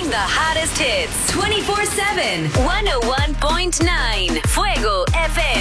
Playing the hottest hits 24/7. 101.9 Fuego FM.